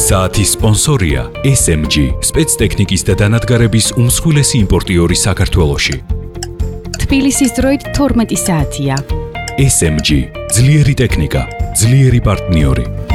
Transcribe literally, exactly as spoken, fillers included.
საათის სპონსორია ეს ემ ჯი, სპეცტექნიკის და დანადგარების უმსხვილესი იმპორტიორი საქართველოში. თბილისის დროით თორმეტი საათია. ეს ემ ჯი, ძლიერი ტექნიკა, ძლიერი პარტნიორი.